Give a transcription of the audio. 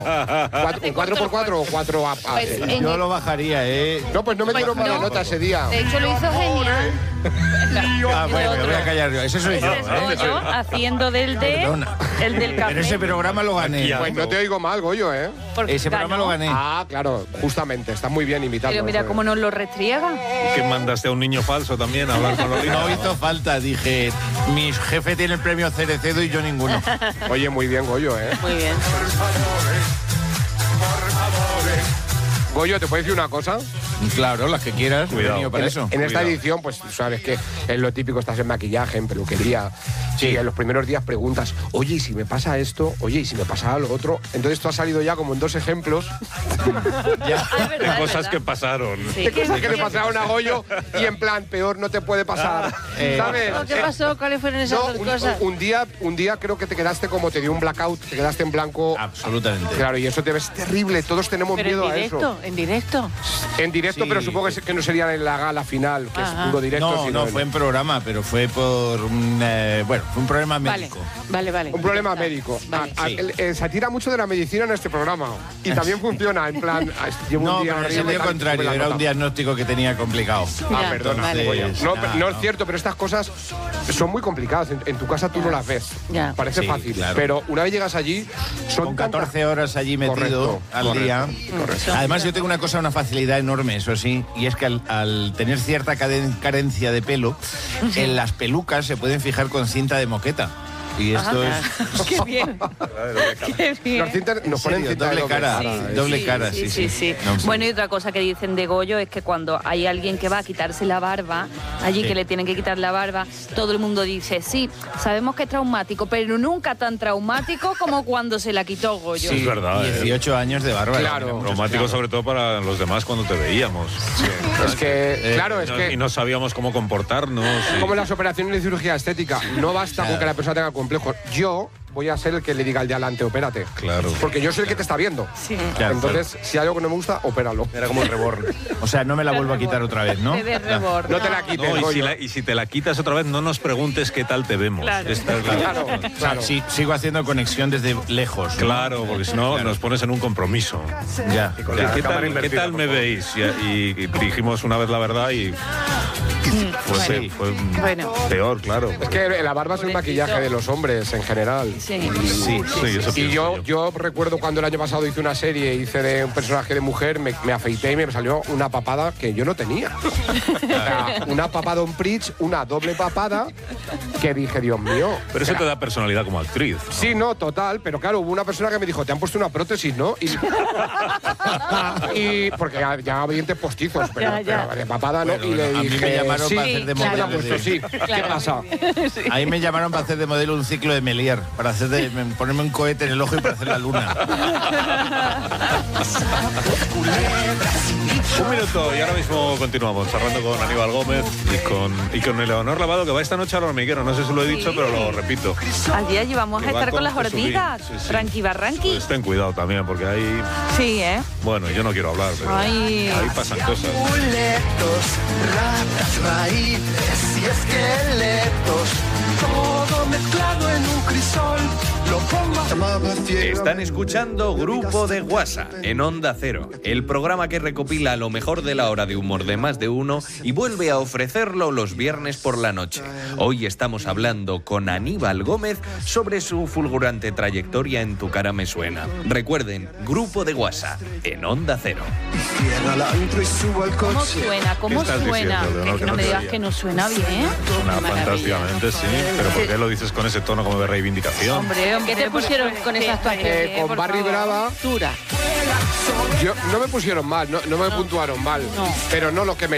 ¿Un 4x4 o 4 a? Pues, Yo lo bajaría, ¿eh? No, pues no me dieron mala nota ese día. De hecho, lo hizo genial. Bueno, me voy a callar yo. Ese soy yo. Ese es Goyo haciendo el Perdona. del café. En ese programa lo gané. Pues no te oigo mal, Goyo, ¿eh? Porque Ese programa ganó. lo gané. Ah, claro, justamente. Está muy bien imitando. Pero mira cómo nos lo restriega. Que mandaste a un niño falso también a hablar con los No hizo falta, dije, mi jefe tiene el premio Cerecedo y yo ninguno. Oye, muy bien, Goyo, ¿eh? Muy bien. Goyo, ¿te puedo decir una cosa? Claro, las que quieras, he Cuidado. venido para eso. En esta Cuidado. edición, pues sabes que es lo típico, estás en maquillaje, en peluquería. Sí. Y en los primeros días preguntas, oye, ¿y si me pasa esto? Oye, ¿y si me pasa lo otro? Entonces tú has salido ya como en 2 ejemplos Ya. Ah, es verdad, de es cosas verdad. que pasaron. Sí. de cosas que le pasaron a Goyo y en plan, peor no te puede pasar. ¿Sabes? ¿Qué pasó? ¿Cuáles fueron esas No, dos cosas? un día creo que te quedaste como te dio un blackout, te quedaste en blanco. Absolutamente. Claro, y eso te ves terrible, todos tenemos Pero miedo en a directo, eso. en directo. En directo, Sí. pero supongo que no sería en la gala final, que Ajá. es puro directo. No, sino no, fue en programa, pero fue por un... bueno, fue un problema médico. Vale. un problema médico. Vale. Sí. Se tira mucho de la medicina en este programa. Y también funciona, en plan, llevo No, un día pero es el horrible, día tal, contrario, sube la era nota. un diagnóstico que tenía complicado. Ah, Ya, perdona. vale. Goyo. No, Nah, no es cierto, pero estas cosas son muy complicadas. En tu casa tú no las ves. Ya. Parece Sí, fácil. claro. Pero una vez llegas allí, son Con tantas- 14 horas allí metido Correcto, al correcto, día. correcto. Además, yo tengo una facilidad enorme, eso sí, y es que al tener cierta carencia de pelo, en las pelucas se pueden fijar con cinta de moqueta. Y esto es... Qué bien. Qué bien. Nos ponen serio, cinta de doble cara. cara, Sí, doble cara, sí. No, sí. Bueno, y otra cosa que dicen de Goyo es que cuando hay alguien que va a quitarse la barba, allí Sí. que le tienen que quitar la barba, todo el mundo dice, sí, sabemos que es traumático, pero nunca tan traumático como cuando se la quitó Goyo. Sí, es verdad. 18 años de barba. Claro. Traumático sobre todo para los demás cuando te veíamos. Es que, claro, es Y que... no sabíamos cómo comportarnos. Como las operaciones de cirugía estética, no basta con que la persona tenga complejos. Yo voy a ser el que le diga al de adelante, opérate. Claro. Porque yo soy el que te está viendo. Sí. Claro, Entonces, si hay algo que no me gusta, opéralo. Era como el reborn. O sea, no me la vuelvo a quitar otra vez, ¿no? Te des rebord. No te la quites, No, Goyo. y si te la quitas otra vez, no nos preguntes qué tal te vemos. Claro. Esta es la- Claro, O sea, claro. sí, sigo haciendo conexión desde lejos. ¿no? Claro, porque si no nos pones en un compromiso. Ya. ¿Qué tal me veis? Y dijimos una vez la verdad y fue Bueno. peor, claro. Es que la barba es el maquillaje de los hombres en general. Sí. Sí, eso Y pienso yo recuerdo cuando el año pasado hice una serie, hice de un personaje de mujer, me afeité y me salió una papada que yo no tenía. O sea, una papada on bridge, una doble papada, que dije, Dios mío. Pero eso te da personalidad como actriz. ¿no? Sí, no, total, pero claro, hubo una persona que me dijo, te han puesto una prótesis, ¿no? Y porque ya había dientes postizos, pero de papada no. Bueno, y le a mí dije, me llamaron sí, para hacer de me la han modelo puesto, de- sí. ¿Qué pasa? Ahí me llamaron para hacer de modelo un ciclo de Melier, para ponerme un cohete en el ojo y para hacer la luna. Un minuto y ahora mismo continuamos charlando con Aníbal Gómez y con Eleonor Lavado, que va esta noche al hormiguero. No sé si lo he dicho, pero lo repito. Allí vamos a Que va estar con las Jesús hormigas. Gil. Sí, sí. Tranqui barranqui. Pues ten cuidado también, porque ahí... Sí, ¿eh? Bueno, yo no quiero hablar, pero Ay. ahí pasan cosas. Amuletos, ratas, raíces y esqueletos, todo mezclado en un crisol, lo pongo. Están escuchando Grupo de WhatsApp en Onda Cero, el programa que recopila lo mejor de la hora de humor de Más de Uno y vuelve a ofrecerlo los viernes por la noche. Hoy estamos hablando con Aníbal Gómez sobre su fulgurante trayectoria en Tu cara me suena. Recuerden, Grupo de WhatsApp en Onda Cero. Cierro el antro y subo al ¿Cómo coche. suena? ¿Cómo ¿Qué estás suena? diciendo, Leonor, Que que no no me te digas oía? que no suena bien. Suena fantásticamente, sí. Pero ¿por qué lo dices con ese tono como de reivindicación? Hombre, ¿Qué te pusieron con esa actuación? Con por Barry favor? Brava, Dura. no me pusieron mal, no me puntuaron mal. No. Pero no, lo que me